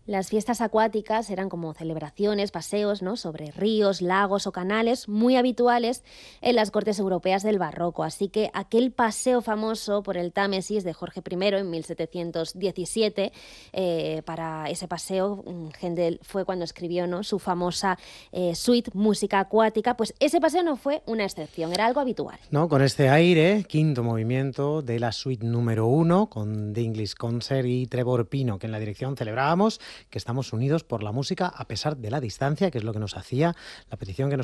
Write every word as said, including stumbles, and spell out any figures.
Las fiestas acuáticas eran como celebraciones, paseos, ¿no?, sobre ríos, lagos o canales muy habituales en las cortes europeas del barroco. Así que aquel paseo famoso por el Támesis de Jorge primero en mil setecientos diecisiete, eh, para ese paseo Händel fue cuando escribió, ¿no?, su famosa eh, suite Música acuática. Pues ese paseo no fue una excepción, era algo habitual. ¿No? Con este aire, quinto movimiento de la suite número uno, con The English Concert y Trevor Pino, que en la dirección celebrábamos que estamos unidos por la música a pesar de la distancia, que es lo que nos hacía la petición que nos